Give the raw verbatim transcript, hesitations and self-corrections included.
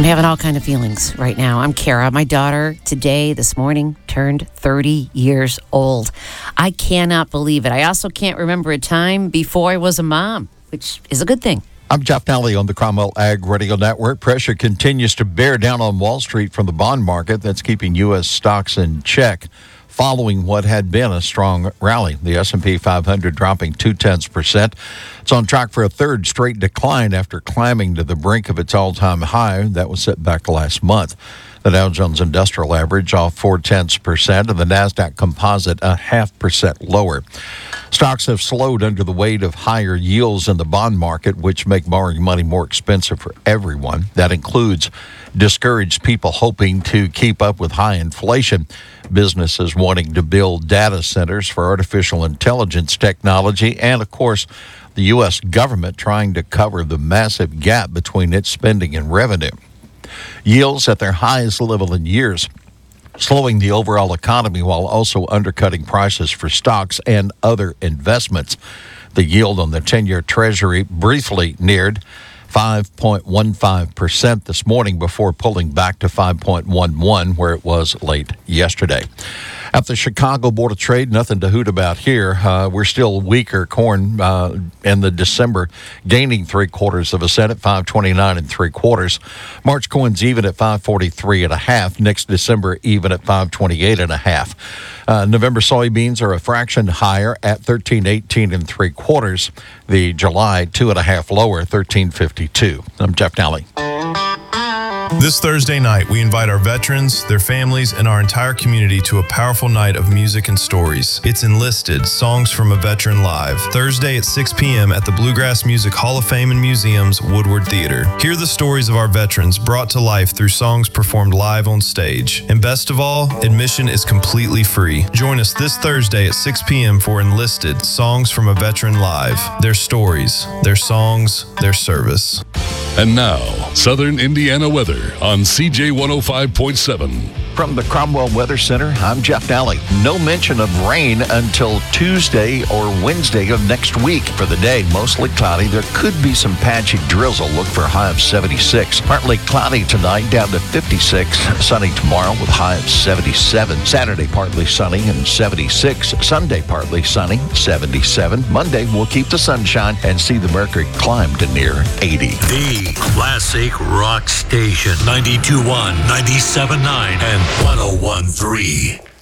I'm having all kind of feelings right now. I'm Kara. My daughter today, this morning, turned thirty years old. I cannot believe it. I also can't remember a time before I was a mom, which is a good thing. I'm Jeff Nally on the Cromwell Ag Radio Network. Pressure continues to bear down on Wall Street from the bond market. That's keeping U S stocks in check following what had been a strong rally. The S and P five hundred dropping two-tenths percent. It's on track for a third straight decline after climbing to the brink of its all-time high. That was set back last month. The Dow Jones Industrial Average off four-tenths percent and the NASDAQ Composite a half percent lower. Stocks have slowed under the weight of higher yields in the bond market, which make borrowing money more expensive for everyone. That includes discouraged people hoping to keep up with high inflation, businesses wanting to build data centers for artificial intelligence technology, and, of course, the U S government trying to cover the massive gap between its spending and revenue. Yields at their highest level in years, slowing the overall economy while also undercutting prices for stocks and other investments. The yield on the ten-year Treasury briefly neared five point one five percent this morning before pulling back to five point one one, where it was late yesterday. At the Chicago Board of Trade, nothing to hoot about here. Uh, we're still weaker. Corn uh, in the December gaining three quarters of a cent at five twenty-nine and three quarters. March corn's even at five forty-three and a half. Next December even at five twenty-eight and a half. Uh, November soybeans are a fraction higher at thirteen eighteen and three quarters. The July two and a half lower, thirteen fifty-two. I'm Jeff Nally. This Thursday night, we invite our veterans, their families, and our entire community to a powerful night of music and stories. It's Enlisted, Songs from a Veteran Live, Thursday at six p.m. at the Bluegrass Music Hall of Fame and Museum's Woodward Theater. Hear the stories of our veterans brought to life through songs performed live on stage. And best of all, admission is completely free. Join us this Thursday at six p.m. for Enlisted, Songs from a Veteran Live. Their stories, their songs, their service. And now, Southern Indiana weather on C J one oh five point seven. From the Cromwell Weather Center, I'm Jeff Nally. No mention of rain until Tuesday or Wednesday of next week. For the day, mostly cloudy. There could be some patchy drizzle. Look for a high of seventy-six. Partly cloudy tonight, down to fifty-six. Sunny tomorrow with a high of seventy-seven. Saturday, partly sunny and seventy-six. Sunday, partly sunny, seventy-seven. Monday, we'll keep the sunshine and see the mercury climb to near eighty. The classic rock station, ninety-two point one, ninety-seven point nine, and one oh one point three.